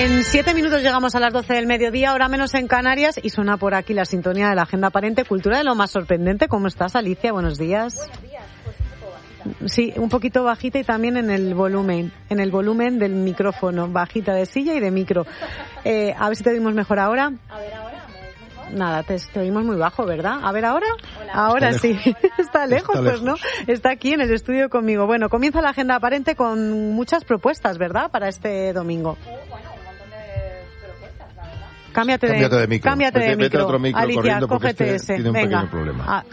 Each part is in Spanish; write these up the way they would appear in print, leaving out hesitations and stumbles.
En 7 minutos llegamos a las 12 del mediodía, hora menos en Canarias, y suena por aquí la sintonía de la Agenda Aparente, cultura de lo más sorprendente. ¿Cómo estás, Alicia? Buenos días. Buenos días, pues un poco bajita. Sí, un poquito bajita y también en el volumen del micrófono, bajita de silla y de micro. A ver si te oímos mejor ahora. A ver, ahora, ¿me oís mejor? Nada, te oímos muy bajo, ¿verdad? A ver, ¿ahora? Hola. Ahora Está sí. lejos. Está lejos, pues no. Está aquí en el estudio conmigo. Bueno, comienza la Agenda Aparente con muchas propuestas, ¿verdad? Para este domingo. Bueno, un montón de propuestas, la verdad. Cámbiate de micro. Vete a otro micro Alicia, corriendo porque cógete este ese. tiene un Venga. pequeño problema. Ah,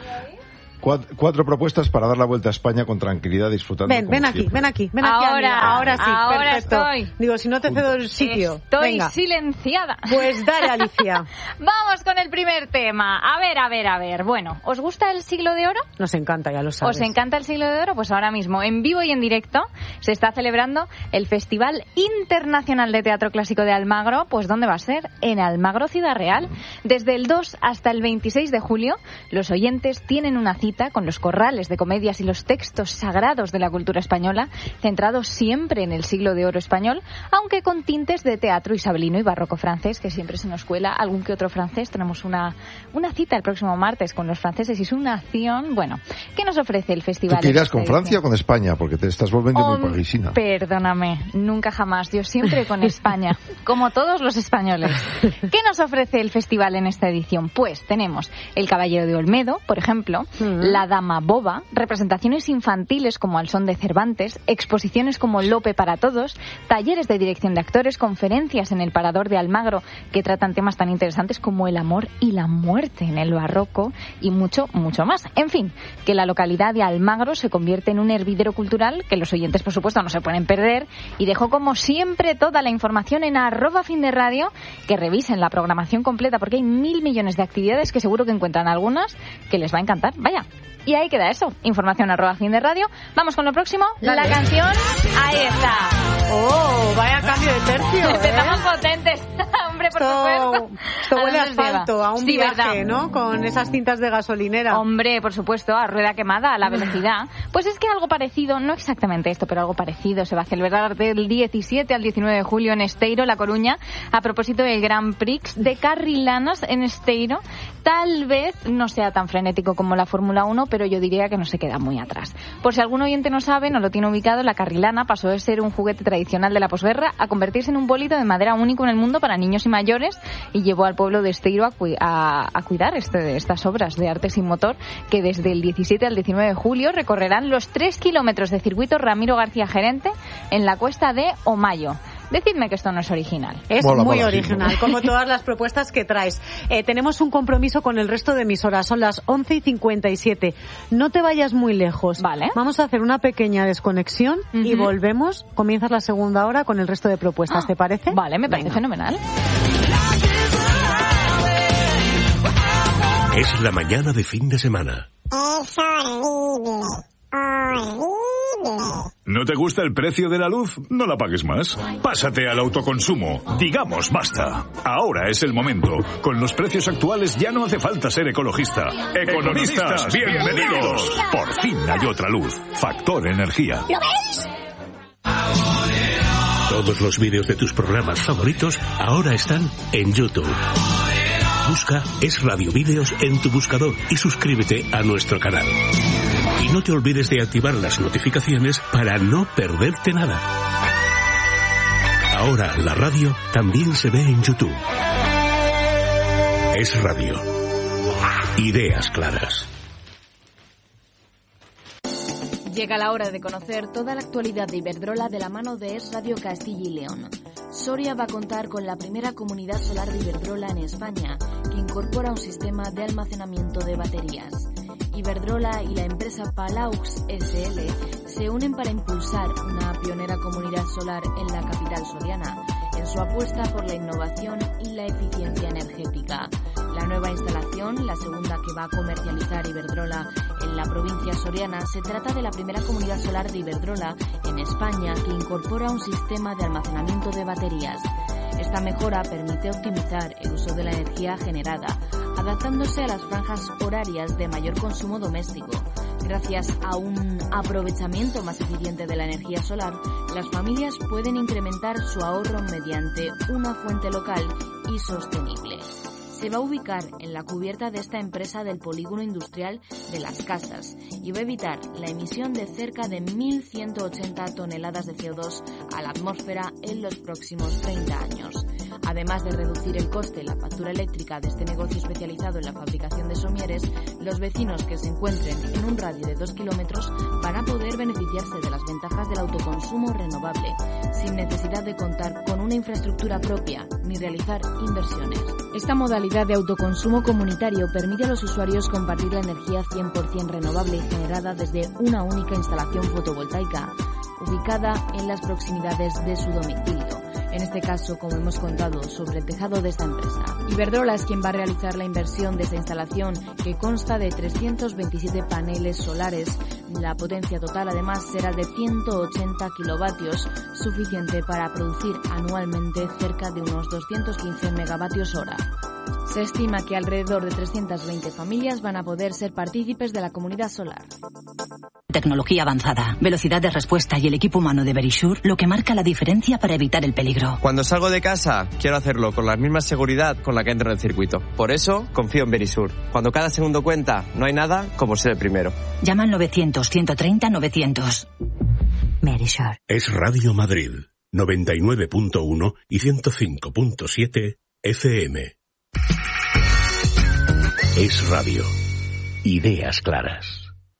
4 propuestas para dar la vuelta a España con tranquilidad, disfrutando. ven aquí. Ahora, amiga. Ahora sí, ahora perfecto. estoy. Digo, si no te cedo el sitio. Estoy Venga. silenciada. Pues dale, Alicia. Vamos con el primer tema. A ver. Bueno, ¿os gusta el Siglo de Oro? Nos encanta, ya lo sabes. ¿Os encanta el Siglo de Oro? Pues ahora mismo, en vivo y en directo, se está celebrando el Festival Internacional de Teatro Clásico de Almagro. Pues ¿dónde va a ser? En Almagro, Ciudad Real. Desde el 2 hasta el 26 de julio, los oyentes tienen una cita con los corrales de comedias y los textos sagrados de la cultura española, centrados siempre en el Siglo de Oro español, aunque con tintes de teatro isabelino y barroco francés, que siempre se nos cuela algún que otro francés. Tenemos una cita el próximo martes con los franceses y su nación. Bueno, ¿qué nos ofrece el festival? ¿Tú te irás con Francia o con España? Porque te estás volviendo muy parisina. Perdóname, nunca jamás. Yo siempre con España, como todos los españoles. ¿Qué nos ofrece el festival en esta edición? Pues tenemos El Caballero de Olmedo, por ejemplo, La Dama Boba, representaciones infantiles como Al son de Cervantes, exposiciones como Lope para todos, talleres de dirección de actores, conferencias en el Parador de Almagro que tratan temas tan interesantes como el amor y la muerte en el barroco y mucho, mucho más. En fin, que la localidad de Almagro se convierte en un hervidero cultural que los oyentes, por supuesto, no se pueden perder, y dejo como siempre toda la información en @finderradio, que revisen la programación completa porque hay 1.000 millones de actividades que seguro que encuentran algunas que les va a encantar. Vaya. Y ahí queda eso. Información @finderradio. Vamos con lo próximo. Dale. La canción. Ahí está. Oh, vaya cambio de tercio. Empezamos potentes. Hombre, por supuesto. Esto huele a dónde nos asfalto, lleva? a un Sí, viaje, ¿verdad? ¿no? Con esas cintas de gasolinera. Hombre, por supuesto, a rueda quemada, a la velocidad. Pues es que algo parecido, no exactamente esto, pero algo parecido se va a celebrar del 17 al 19 de julio en Esteiro, La Coruña, a propósito del Grand Prix de Carrilanas en Esteiro. Tal vez no sea tan frenético como la Fórmula 1, pero yo diría que no se queda muy atrás. Por si algún oyente no sabe, no lo tiene ubicado, la carrilana pasó de ser un juguete tradicional de la posguerra a convertirse en un bólido de madera único en el mundo para niños y mayores, y llevó al pueblo de Esteiro a cuidar estas obras de arte sin motor, que desde el 17 al 19 de julio recorrerán los 3 kilómetros de circuito Ramiro García Gerente en la cuesta de Omayo. Decidme que esto no es original. Es Mola, muy mola, original, sí, como todas las propuestas que traes. Tenemos un compromiso con el resto de emisoras. Son las 11:57. No te vayas muy lejos. Vale. Vamos a hacer una pequeña desconexión y volvemos. Comienzas la segunda hora con el resto de propuestas. ¿Te parece? Vale, me parece fenomenal. Es la mañana de fin de semana. Es horrible, horrible. ¿No te gusta el precio de la luz? No la pagues más. Pásate al autoconsumo. Digamos basta. Ahora es el momento. Con los precios actuales ya no hace falta ser ecologista. Economistas, bienvenidos. Por fin hay otra luz. Factor Energía. ¿Lo veis? Todos los vídeos de tus programas favoritos ahora están en YouTube. Busca Es Radio Vídeos en tu buscador y suscríbete a nuestro canal. Y no te olvides de activar las notificaciones para no perderte nada. Ahora la radio también se ve en YouTube. Es Radio. Ideas claras. Llega la hora de conocer toda la actualidad de Iberdrola de la mano de Es Radio Castilla y León. Soria va a contar con la primera comunidad solar de Iberdrola en España, que incorpora un sistema de almacenamiento de baterías. Iberdrola y la empresa Palaux SL se unen para impulsar una pionera comunidad solar en la capital soriana, en su apuesta por la innovación y la eficiencia energética. La nueva instalación, la segunda que va a comercializar Iberdrola en la provincia soriana, se trata de la primera comunidad solar de Iberdrola en España que incorpora un sistema de almacenamiento de baterías. Esta mejora permite optimizar el uso de la energía generada, adaptándose a las franjas horarias de mayor consumo doméstico, Gracias a un aprovechamiento más eficiente de la energía solar, las familias pueden incrementar su ahorro mediante una fuente local y sostenible. Se va a ubicar en la cubierta de esta empresa del polígono industrial de Las Casas y va a evitar la emisión de cerca de 1.180 toneladas de CO2 a la atmósfera en los próximos 30 años. Además de reducir el coste y la factura eléctrica de este negocio especializado en la fabricación de somieres, los vecinos que se encuentren en un radio de 2 kilómetros van a poder beneficiarse de las ventajas del autoconsumo renovable, sin necesidad de contar con una infraestructura propia ni realizar inversiones. Esta modalidad de autoconsumo comunitario permite a los usuarios compartir la energía 100% renovable generada desde una única instalación fotovoltaica, ubicada en las proximidades de su domicilio. En este caso, como hemos contado, sobre el tejado de esta empresa. Iberdrola es quien va a realizar la inversión de esta instalación, que consta de 327 paneles solares. La potencia total, además, será de 180 kilovatios, suficiente para producir anualmente cerca de unos 215 megavatios hora. Se estima que alrededor de 320 familias van a poder ser partícipes de la comunidad solar. Tecnología avanzada, velocidad de respuesta y el equipo humano de Verisure, lo que marca la diferencia para evitar el peligro. Cuando salgo de casa, quiero hacerlo con la misma seguridad con la que entro en el circuito. Por eso, confío en Verisure. Cuando cada segundo cuenta, no hay nada como ser el primero. Llama al 900-130-900. Verisure. Es Radio Madrid, 99.1 y 105.7 FM. Es radio. Ideas claras.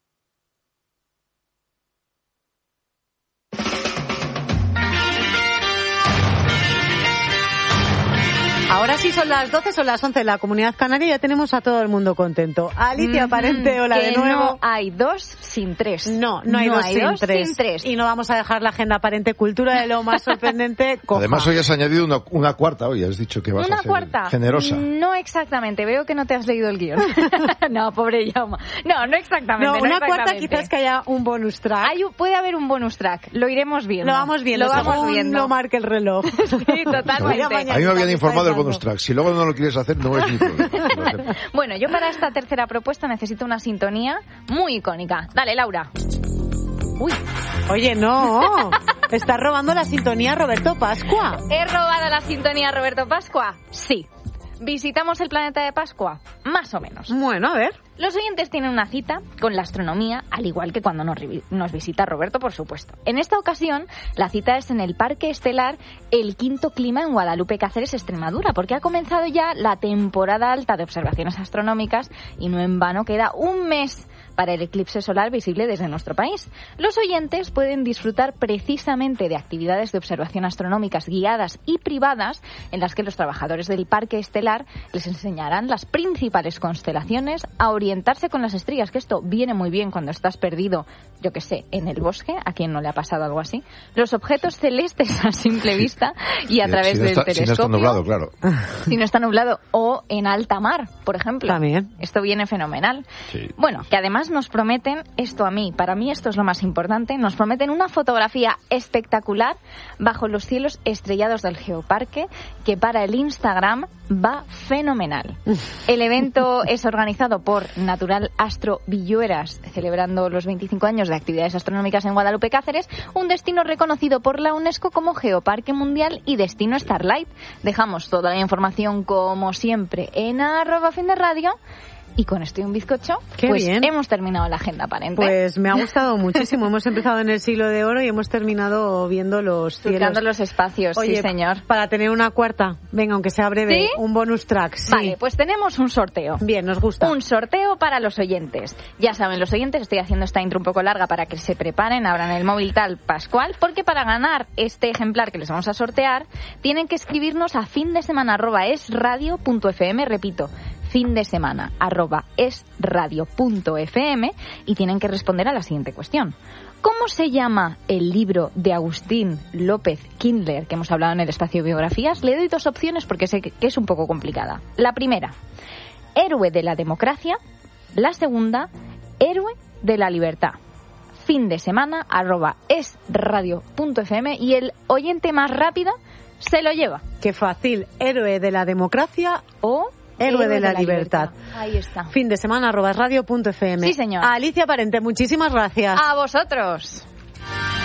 Ahora sí son las 12, son las 11 en la Comunidad Canaria y ya tenemos a todo el mundo contento. Alicia Parente, hola de nuevo. No hay dos sin tres. No hay dos sin tres. Y no vamos a dejar la agenda Parente Cultura de lo más sorprendente coja. Además hoy has añadido una cuarta, hoy has dicho que vas a ser generosa. No exactamente, veo que no te has leído el guión. No, pobre Jaume. No exactamente. No, una cuarta quizás que haya un bonus track. Puede haber un bonus track, lo iremos viendo. Lo vamos viendo, no marque el reloj. Sí, totalmente. A mí me habían informado del bonus track. Si luego no lo quieres hacer, no es mi problema. Bueno, yo para esta tercera propuesta necesito una sintonía muy icónica. Dale, Laura. Uy, oye, no. ¿Estás robando la sintonía a Roberto Pascua? ¿He robado la sintonía a Roberto Pascua? Sí. ¿Visitamos el planeta de Pascua? Más o menos. Bueno, a ver. Los oyentes tienen una cita con la astronomía, al igual que cuando nos visita Roberto, por supuesto. En esta ocasión, la cita es en el Parque Estelar El Quinto Clima en Guadalupe, Cáceres, Extremadura, porque ha comenzado ya la temporada alta de observaciones astronómicas y no en vano queda un mes para el eclipse solar visible desde nuestro país. Los oyentes pueden disfrutar precisamente de actividades de observación astronómicas guiadas y privadas en las que los trabajadores del Parque Estelar les enseñarán las principales constelaciones, a orientarse con las estrellas, que esto viene muy bien cuando estás perdido, yo que sé, en el bosque, a quien no le ha pasado algo así, los objetos celestes a simple vista y a través del telescopio. Si no está nublado, claro. Si no está nublado, o en alta mar, por ejemplo. También. Esto viene fenomenal. Sí. Bueno, que además nos prometen, para mí esto es lo más importante, nos prometen una fotografía espectacular bajo los cielos estrellados del Geoparque, que para el Instagram va fenomenal. El evento es organizado por Natural Astro Villueras, celebrando los 25 años de actividades astronómicas en Guadalupe, Cáceres, un destino reconocido por la UNESCO como Geoparque Mundial y Destino Starlight. Dejamos toda la información, como siempre, en @finderradio. Y con esto y un bizcocho, pues bien. Hemos terminado la agenda Parente. Pues me ha gustado muchísimo. Hemos empezado en el siglo de oro y hemos terminado viendo los cielos. Buscando los espacios, oye, sí señor. Para tener una cuarta, venga, aunque sea breve, ¿sí? Un bonus track. Sí. Vale, pues tenemos un sorteo. Bien, nos gusta. Un sorteo para los oyentes. Ya saben los oyentes, estoy haciendo esta intro un poco larga para que se preparen, abran el móvil tal Pascual, porque para ganar este ejemplar que les vamos a sortear, tienen que escribirnos a findesemana@esradio.fm, repito, findesemana@esradio.fm, y tienen que responder a la siguiente cuestión. ¿Cómo se llama el libro de Agustín López Kindler que hemos hablado en el espacio de biografías? Le doy dos opciones porque sé que es un poco complicada. La primera, Héroe de la democracia. La segunda, Héroe de la libertad. findesemana@esradio.fm, y el oyente más rápido se lo lleva. Qué fácil. Héroe de la democracia o Héroe de la libertad. Ahí está. Fin de semana @radio.fm. Sí, señor. Alicia Parente, muchísimas gracias. A vosotros.